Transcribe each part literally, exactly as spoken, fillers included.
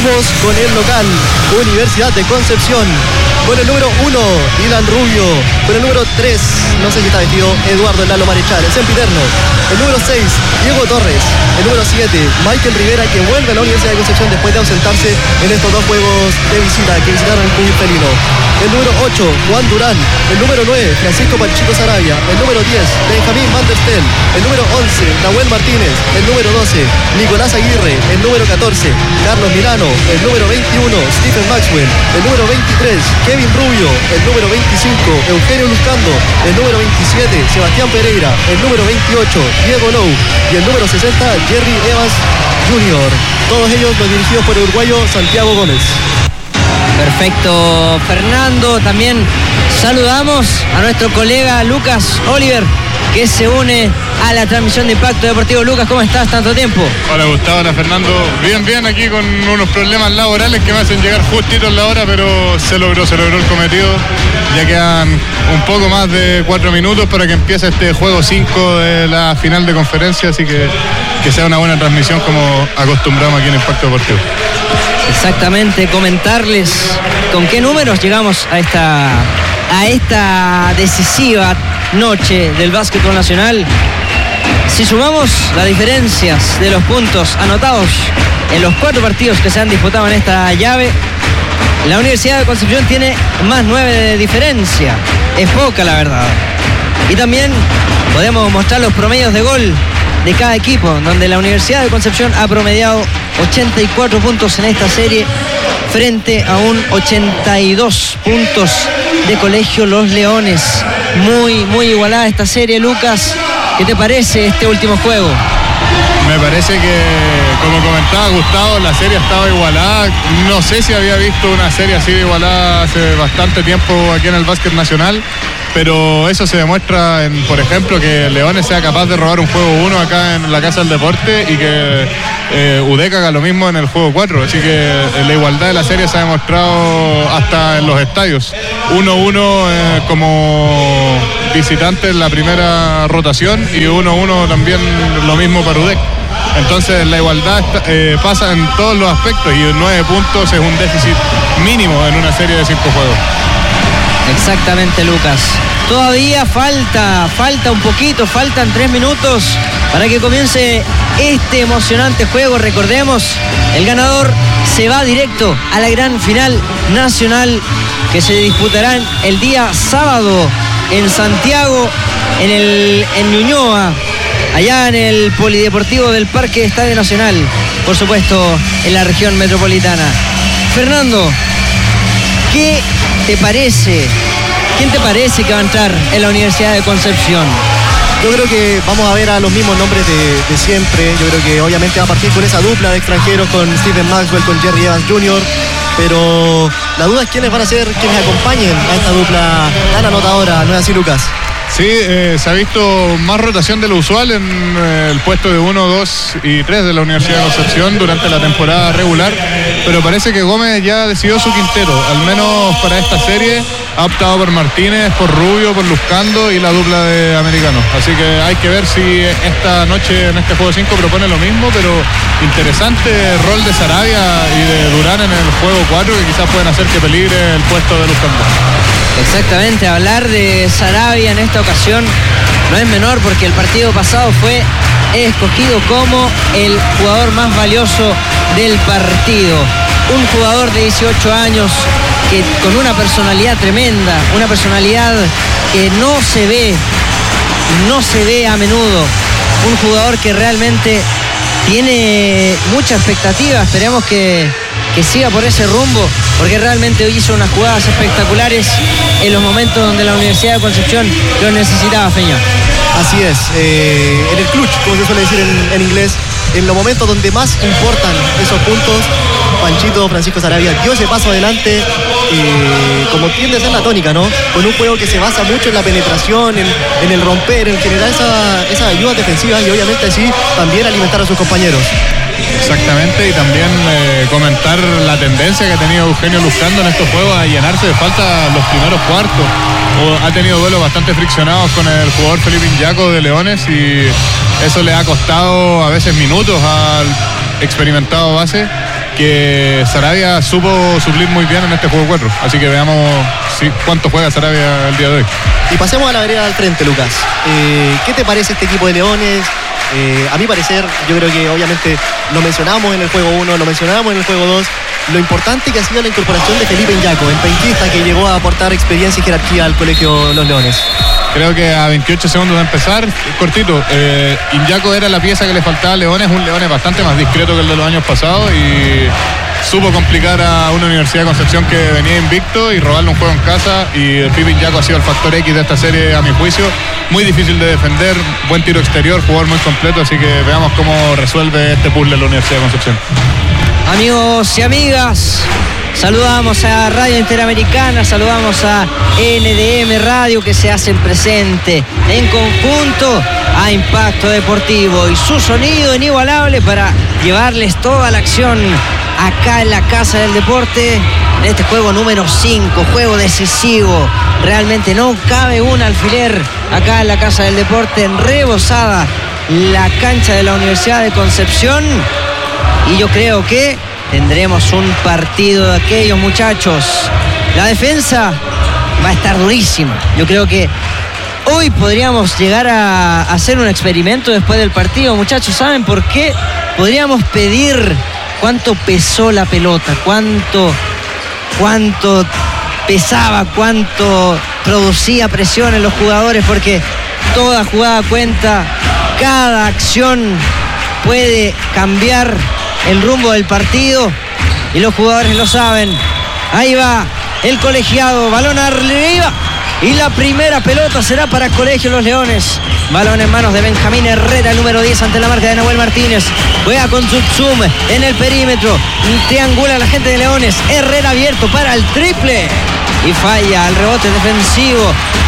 Vamos con el local, Universidad de Concepción. Con el número uno, Dylan Rubio. Con el número tres, no sé si está vestido, Eduardo Lalo Marechal, el sempiterno. El número seis, Diego Torres. El número siete, Michael Rivera, que vuelve a la Universidad de Concepción después de ausentarse en estos dos juegos de visita que visitaron el club felino. El número ocho, Juan Durán. El número nueve, Francisco Panchito Sarabia. El número diez, Benjamín Van der Stel. El número once, Nahuel Martínez. El número doce, Nicolás Aguirre. El número catorce, Carlos Milano. El número veintiuno, Stephen Maxwell. El número veintitrés, Kevin Rubio. El número veinticinco, Eugenio Luzcando. El número veintisiete, Sebastián Pereira. El número veintiocho, Diego Lowe. Y el número sesenta, Jerry Evans junior Todos ellos los dirigidos por el uruguayo Santiago Gómez. Perfecto, Fernando. También saludamos a nuestro colega Lucas Oliver, que se une a la transmisión de Impacto Deportivo. Lucas, ¿cómo estás? ¿Tanto tiempo? Hola Gustavo, hola Fernando. Bien, bien, aquí con unos problemas laborales que me hacen llegar justito en la hora, pero se logró, se logró el cometido. Ya quedan un poco más de cuatro minutos para que empiece este juego cinco de la final de conferencia, así que que sea una buena transmisión como acostumbramos aquí en Impacto Deportivo. Exactamente, comentarles con qué números llegamos a esta, a esta decisiva noche del básquetbol nacional. Si sumamos las diferencias de los puntos anotados en los cuatro partidos que se han disputado en esta llave, la Universidad de Concepción tiene más nueve de diferencia. Es poca, la verdad. Y también podemos mostrar los promedios de gol de cada equipo, donde la Universidad de Concepción ha promediado ochenta y cuatro puntos en esta serie frente a un ochenta y dos puntos de Colegio Los Leones. Muy, muy igualada esta serie, Lucas. ¿Qué te parece este último juego? Me parece que, como comentaba Gustavo, la serie estaba igualada. No sé si había visto una serie así de igualada hace bastante tiempo aquí en el básquet nacional, pero eso se demuestra en, por ejemplo, que Leones sea capaz de robar un juego uno acá en la Casa del Deporte y que eh, U D E C haga lo mismo en el juego cuatro. Así que la igualdad de la serie se ha demostrado hasta en los estadios. uno uno eh, como visitante en la primera rotación y uno uno también lo mismo para U D E C. Entonces la igualdad está, eh, pasa en todos los aspectos y nueve puntos es un déficit mínimo en una serie de cinco juegos. Exactamente, Lucas. Todavía falta, falta un poquito, faltan tres minutos para que comience este emocionante juego. Recordemos, el ganador se va directo a la gran final nacional que se disputará el día sábado en Santiago, en, el, en Ñuñoa, allá en el Polideportivo del Parque Estadio Nacional, por supuesto, en la región metropolitana. Fernando, ¿qué te parece? ¿Quién te parece que va a entrar en la Universidad de Concepción? Yo creo que vamos a ver a los mismos nombres de, de siempre. Yo creo que obviamente va a partir con esa dupla de extranjeros, con Stephen Maxwell, con Jerry Evans junior Pero la duda es quiénes van a ser quienes acompañen a esta dupla tan anotadora, ¿no es así, Lucas? Sí, eh, se ha visto más rotación de lo usual en eh, el puesto de uno, dos y tres de la Universidad de Concepción durante la temporada regular, pero parece que Gómez ya decidió su quintero, al menos para esta serie. Ha optado por Martínez, por Rubio, por Luzcando y la dupla de americanos. Así que hay que ver si esta noche en este juego cinco propone lo mismo, pero interesante rol de Sarabia y de Durán en el juego cuatro, que quizás pueden hacer que peligre el puesto de Luzcando. Exactamente, hablar de Sarabia en esta ocasión no es menor, porque el partido pasado fue escogido como el jugador más valioso del partido. Un jugador de dieciocho años que con una personalidad tremenda, una personalidad que no se ve, no se ve a menudo. Un jugador que realmente tiene mucha expectativa. Esperemos que, que siga por ese rumbo, porque realmente hoy hizo unas jugadas espectaculares en los momentos donde la Universidad de Concepción lo necesitaba, Feña. Así es, eh, en el clutch, como se suele decir en, en inglés, en los momentos donde más importan esos puntos, Panchito Francisco Sarabia dio ese paso adelante, eh, como tiende a ser la tónica, ¿no? Con un juego que se basa mucho en la penetración, en, en el romper, en generar esa, esas ayudas defensivas y obviamente así también alimentar a sus compañeros. Exactamente, y también eh, comentar la tendencia que ha tenido Eugenio Luzcando en estos juegos a llenarse de falta los primeros cuartos. O ha tenido duelos bastante friccionados con el jugador Felipe Iñaco de Leones y eso le ha costado a veces minutos al experimentado base. que Saravia supo suplir muy bien en este juego cuatro. Así que veamos sí, cuánto juega Saravia el día de hoy. Y pasemos a la vereda del frente, Lucas. Eh, ¿Qué te parece este equipo de Leones? Eh, a mi parecer, yo creo que obviamente lo mencionamos en el juego uno, lo mencionamos en el juego dos, lo importante que ha sido la incorporación de Felipe Iñaco, el penquista que llegó a aportar experiencia y jerarquía al colegio Los Leones. Creo que a veintiocho segundos de empezar, cortito, eh, Iñaco era la pieza que le faltaba a Leones, un Leones bastante más discreto que el de los años pasados y supo complicar a una Universidad de Concepción que venía invicto y robarle un juego en casa, y el Pipe Iñaco ha sido el factor X de esta serie a mi juicio. Muy difícil de defender, buen tiro exterior, jugador muy completo, así que veamos cómo resuelve este puzzle la Universidad de Concepción. Amigos y amigas, saludamos a Radio Interamericana, saludamos a N D M Radio que se hacen presente en conjunto a Impacto Deportivo y su sonido inigualable para llevarles toda la acción acá en la Casa del Deporte, en este juego número cinco, juego decisivo. Realmente no cabe un alfiler acá en la Casa del Deporte, rebosada la cancha de la Universidad de Concepción. Y yo creo que tendremos un partido de aquellos, muchachos. La defensa va a estar durísima. Yo creo que hoy podríamos llegar a hacer un experimento después del partido, muchachos. ¿Saben por qué? Podríamos pedir cuánto pesó la pelota, cuánto, cuánto pesaba, cuánto producía presión en los jugadores, porque toda jugada cuenta, cada acción puede cambiar el rumbo del partido y los jugadores lo saben. Ahí va el colegiado, balón arriba y la primera pelota será para Colegio Los Leones. Balón en manos de Benjamín Herrera, el número diez, ante la marca de Nahuel Martínez. Juega con Zutzum en el perímetro, triangula a la gente de Leones. Herrera abierto para el triple y falla el rebote defensivo.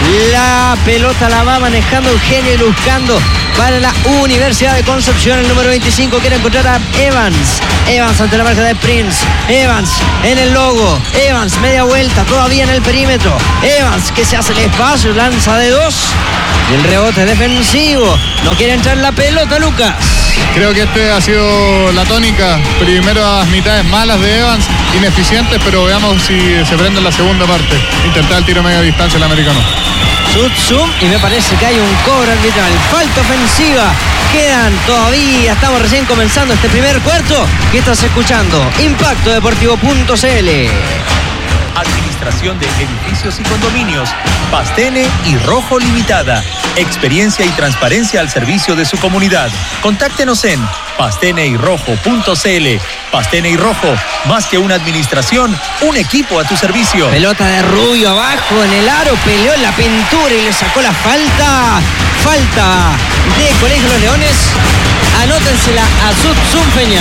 La pelota la va manejando Eugenio Luzcando para la Universidad de Concepción. El número veinticinco quiere encontrar a Evans. Evans ante la marca de Prince. Evans en el logo. Evans media vuelta, todavía en el perímetro. Evans que se hace el espacio, lanza de dos. Y el rebote defensivo. No quiere entrar la pelota, Lucas. Creo que este ha sido la tónica. Primeras mitades malas de Evans, ineficientes, pero veamos si se prende en la segunda parte. Intentar el tiro a media distancia el americano. Zutzum, y me parece que hay un cobro arbitral. Falta ofensiva. Quedan todavía, estamos recién comenzando este primer cuarto. ¿Qué estás escuchando? Impacto Deportivo punto c l. Administración de Edificios y Condominios, Pastene y Rojo Limitada. Experiencia y transparencia al servicio de su comunidad. Contáctenos en pastene y rojo punto c l. Pastene y Rojo, más que una administración, un equipo a tu servicio. Pelota de Rubio abajo en el aro, peleó en la pintura y le sacó la falta. Falta de Colegio Los Leones. Anótensela a Zutzum Peña.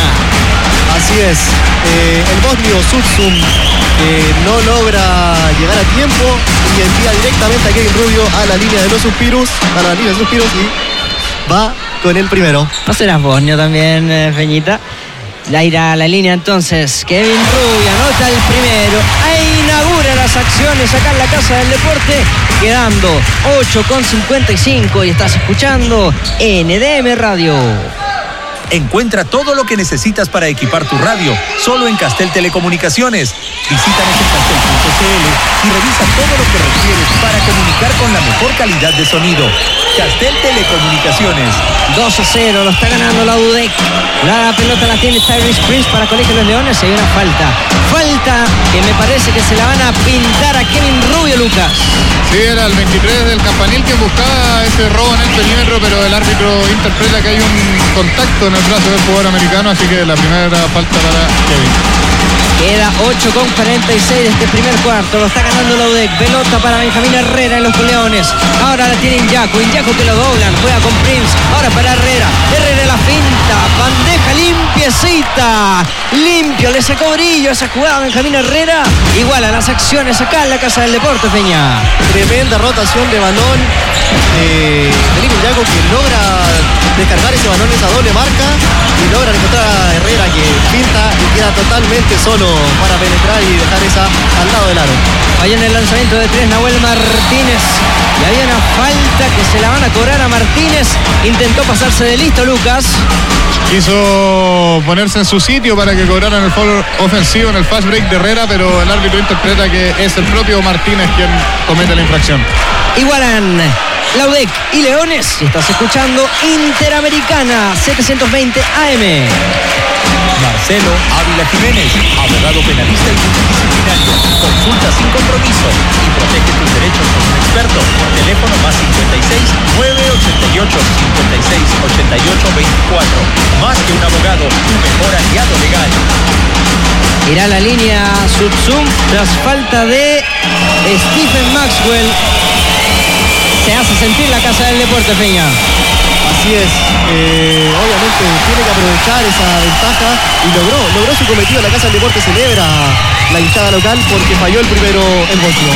Así es, eh, el bosnio Zutzum que no logra llegar a tiempo y envía directamente a Kevin Rubio a la línea de los suspiros, a la línea de suspiros y va con el primero. ¿No serás bosnio también, eh, Peñita? La irá a la línea entonces. Kevin Rubio anota el primero e inaugura las acciones acá en la Casa del Deporte, quedando ocho con cincuenta y cinco y estás escuchando N D M Radio. Encuentra todo lo que necesitas para equipar tu radio solo en Castel Telecomunicaciones. Visítanos en castel punto c l y revisa todo lo que requieres para comunicar con la mejor calidad de sonido. Castel Telecomunicaciones. dos a cero, lo está ganando la U D E C. La pelota la tiene Tyrese Prince para Colegio Los Leones. Hay una falta. Falta que me parece que se la van a pintar a Kevin Rubio, Lucas. Sí, era el veintitrés del Campanil que buscaba ese robo en el perímetro, pero el árbitro interpreta que hay un contacto en el brazo del jugador americano, así que la primera falta para Kevin. Queda ocho con cuarenta y seis de este primer cuarto. Lo está ganando la U D E C. Pelota para Benjamín Herrera en los Leones. Ahora la tiene Iñaco. Iñaco que lo doblan. Juega con Prince. Ahora para Herrera. Herrera la finta. Bandeja limpiecita. Limpio. Le sacó brillo esa jugada a Benjamín Herrera. Igual a las acciones acá en la Casa del Deporte, Peña. Tremenda rotación de balón de Felipe Iñaco que logra descargar ese balón, esa doble marca, y logra encontrar a Herrera que pinta y queda totalmente completamente solo para penetrar y dejar esa al lado del aro. Falló en el lanzamiento de tres Nahuel Martínez. Y había una falta que se la van a cobrar a Martínez. Intentó pasarse de listo Lucas. Quiso ponerse en su sitio para que cobraran el foul ofensivo en el fast break de Herrera, pero el árbitro interpreta que es el propio Martínez quien comete la infracción. Igualan la U D E C y Leones. Si estás escuchando Interamericana setecientos veinte A M. Marcelo Ávila Jiménez, abogado penalista y multidisciplinario. Consulta sin compromiso y protege tus derechos con un experto. Teléfono más cincuenta y seis, nueve ochenta y ocho, cincuenta y seis, ochenta y ocho, veinticuatro. Más que un abogado, tu mejor aliado legal. Irá la línea Subsum tras falta de Stephen Maxwell. Se hace sentir la Casa del Deporte, Peña. Así es, eh, obviamente tiene que aprovechar esa ventaja y logró, logró su cometido. La Casa del Deporte celebra la hinchada local porque falló el primero el Bosnio.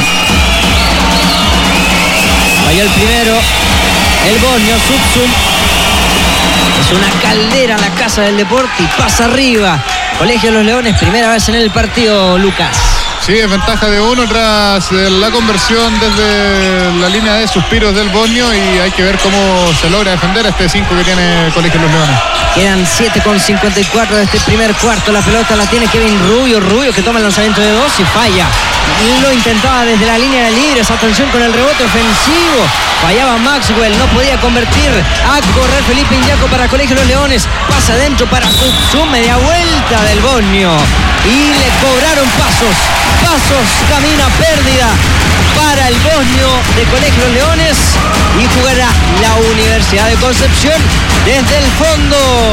Falló el primero el Bosnio, Subsum. Es una caldera la Casa del Deporte y pasa arriba. Colegio de los Leones, primera vez en el partido, Lucas. Sí, es ventaja de uno tras la conversión desde la línea de suspiros del Bosnio y hay que ver cómo se logra defender a este cinco que tiene Colegio de los Leones. Quedan siete con cincuenta y cuatro de este primer cuarto. La pelota la tiene Kevin Rubio. Rubio que toma el lanzamiento de dos y falla. Lo intentaba desde la línea de libres. Atención con el rebote ofensivo. Fallaba Maxwell. No podía convertir. A correr Felipe Iñaco para Colegio de los Leones. Pasa adentro para Subsum. Media vuelta del Bosnio. Y le cobraron pasos. Pasos. Camina pérdida para el Bosnio de Colegio de los Leones. Y jugará la Universidad de Concepción desde el fondo.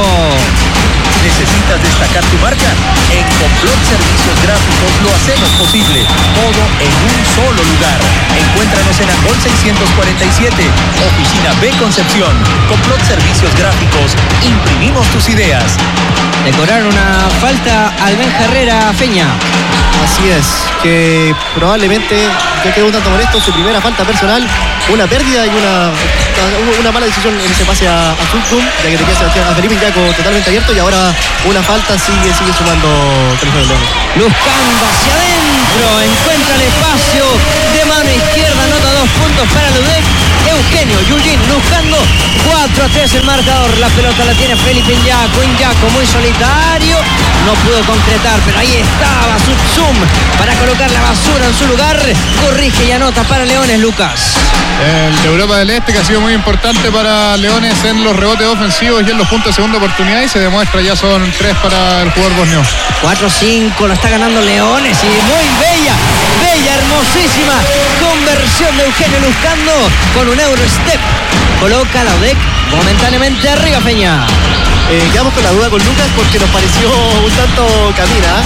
¿Necesitas destacar tu marca? En Complot Servicios Gráficos lo hacemos posible. Todo en un solo lugar. Encuéntranos en Angol seiscientos cuarenta y siete, Oficina B Concepción. Complot Servicios Gráficos. Imprimimos tus ideas. Le cobraron una falta al Benja Herrera, Feña. Así es, que probablemente ya quedó un tanto molesto, su primera falta personal, una pérdida y una, una mala decisión en ese pase a, a Subsum, ya que tenía a Felipe Iñaco totalmente abierto y ahora una falta sigue, sigue sumando Colegio de los Leones. Buscando hacia adentro, encuentra el espacio de mano izquierda, anota dos puntos para la U D E C. Eugenio Yujin buscando cuatro a tres el marcador. La pelota la tiene Felipe Iñaco. Iñaco muy solitario. No pudo concretar, pero ahí estaba Subsum para colocar la basura en su lugar. Corrige y anota para Leones, Lucas. El de Europa del Este que ha sido muy importante para Leones en los rebotes ofensivos y en los puntos de segunda oportunidad y se demuestra ya son tres para el jugador bosnio. cuatro cinco lo está ganando Leones y muy bella, bella, hermosísima conversión de Eugenio Luzcando con un Eurostep. Coloca la U D E C momentáneamente arriba, Peña. Eh, quedamos con la duda con Lucas porque nos pareció un tanto camina.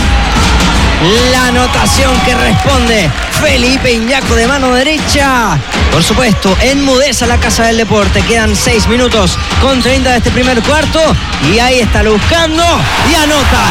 La anotación que responde Felipe Iñaco de mano derecha. Por supuesto, enmudece la Casa del Deporte. Quedan seis minutos con treinta de este primer cuarto. Y ahí está Luzcando y anota.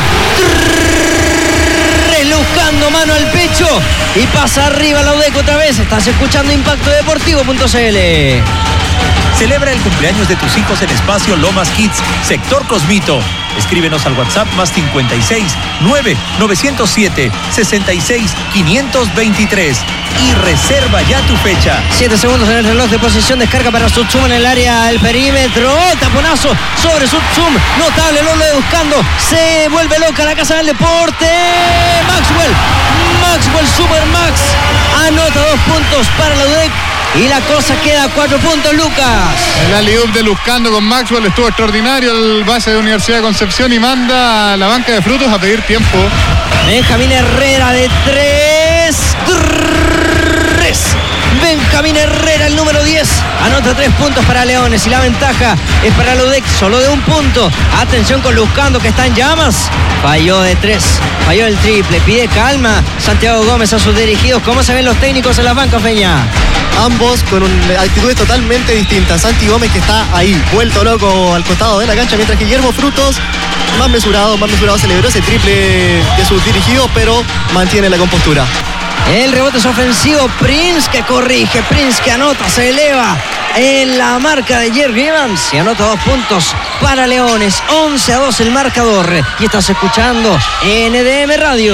Luzcando mano al pecho y pasa arriba la U D E C otra vez. Estás escuchando Impacto Deportivo punto c l. Celebra el cumpleaños de tus hijos en Espacio Lomas Kids, Sector Cosmito. Escríbenos al WhatsApp más cincuenta y seis, nueve, novecientos siete, sesenta y seis, quinientos veintitrés y reserva ya tu fecha. Siete segundos en el reloj de posición, descarga para Subsum en el área del perímetro. Taponazo sobre Subsum, notable, lo de buscando. Se vuelve loca la Casa del Deporte. Maxwell, Maxwell Supermax anota dos puntos para la U D E C. Y la cosa queda a cuatro puntos, Lucas. El alley-oop de Luzcando con Maxwell estuvo extraordinario. El base de Universidad de Concepción y manda a la banca de frutos a pedir tiempo. Benjamín Herrera de tres. Tres. Benjamín Herrera, el número diez, anota tres puntos para Leones y la ventaja es para la U D E C, solo de un punto. Atención con Luzcando que está en llamas. Falló de tres, falló el triple, pide calma Santiago Gómez a sus dirigidos. ¿Cómo se ven los técnicos en la banca, Peña? Ambos con un, actitudes totalmente distintas. Santi Gómez que está ahí, vuelto loco al costado de la cancha, mientras que Guillermo Frutos, más mesurado, más mesurado, celebró ese triple de sus dirigidos, pero mantiene la compostura. El rebote es ofensivo, Prince que corrige, Prince que anota, se eleva en la marca de Jerry Evans y anota dos puntos para Leones. once a dos el marcador. Y estás escuchando N D M Radio.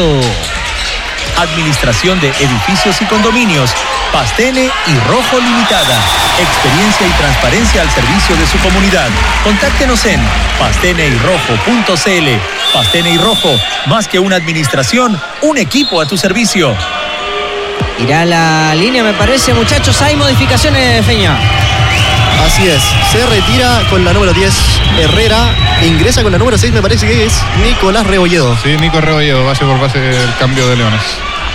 Administración de Edificios y Condominios. Pastene y Rojo Limitada. Experiencia y transparencia al servicio de su comunidad. Contáctenos en pastene y rojo punto c l. Pastene y Rojo, más que una administración, un equipo a tu servicio. Irá la línea, me parece, muchachos. Hay modificaciones, Feña. Así es, se retira con la número diez Herrera e ingresa con la número seis, me parece que es Nicolás Rebolledo. Sí, Nico Rebolledo, base por base el cambio de Leones.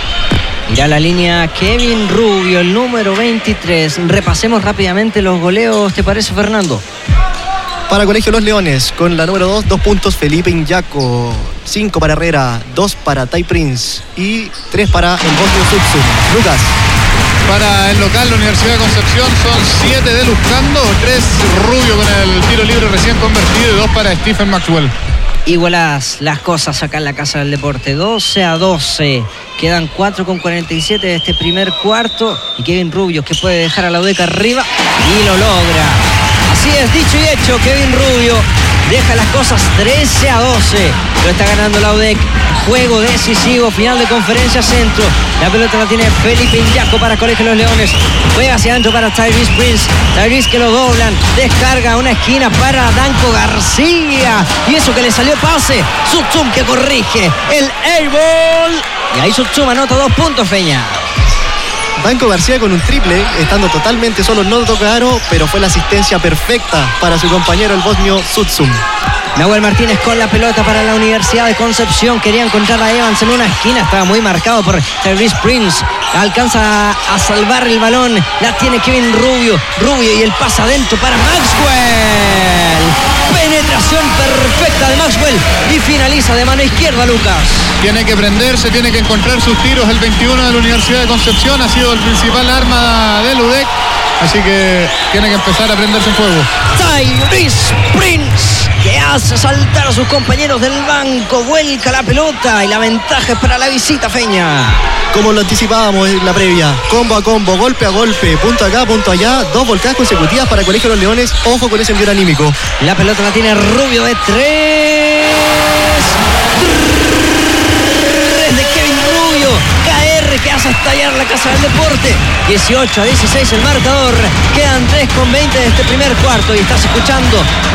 Irá la línea Kevin Rubio, el número veintitrés. Repasemos rápidamente los goleos, ¿te parece, Fernando? Para Colegio Los Leones, con la número dos, dos puntos Felipe Iñaco, cinco para Herrera, dos para Tai Prince y tres para el Bosnio Sutsum. Lucas. Para el local, la Universidad de Concepción, son siete de Luzcando, tres Rubio con el tiro libre recién convertido y dos para Stephen Maxwell. Igualadas las cosas acá en la Casa del Deporte, doce a doce. Quedan cuatro con cuarenta y siete de este primer cuarto. Y Kevin Rubio, que puede dejar a la U D E C arriba y lo logra. Así es, dicho y hecho, Kevin Rubio deja las cosas trece a doce. Lo está ganando la U D E C. Juego decisivo, final de Conferencia Centro. La pelota la tiene Felipe Iñaco para Colegio Los Leones. Juega hacia adentro para Tyrese Prince. Tyrese que lo doblan. Descarga una esquina para Danco García. Y eso que le salió pase. Sutsum que corrige el airball. Y ahí Sutsum anota dos puntos, Feña. Danco García con un triple, estando totalmente solo, no toca aro, pero fue la asistencia perfecta para su compañero el bosnio Sutsum. Nahuel Martínez con la pelota para la Universidad de Concepción. Quería encontrar a Evans en una esquina. Estaba muy marcado por Tyrese Prince. Alcanza a salvar el balón. La tiene Kevin Rubio. Rubio y el pase adentro para Maxwell. Penetración perfecta de Maxwell. Y finaliza de mano izquierda, Lucas. Tiene que prenderse, tiene que encontrar sus tiros. El veintiuno de la Universidad de Concepción ha sido el principal arma del U D E C. Así que tiene que empezar a prenderse en fuego. Tyrese Prince, que hace saltar a sus compañeros del banco, vuelca la pelota y la ventaja es para la visita, Feña. Como lo anticipábamos en la previa, combo a combo, golpe a golpe, punto acá, punto allá, dos volcadas consecutivas para Colegio Los Leones. Ojo con ese envío anímico. La pelota la tiene Rubio de tres. Tres de Kevin Rubio. K R que hace estallar la Casa del Deporte. dieciocho a dieciséis el marcador. Quedan tres con veinte de este primer cuarto y estás escuchando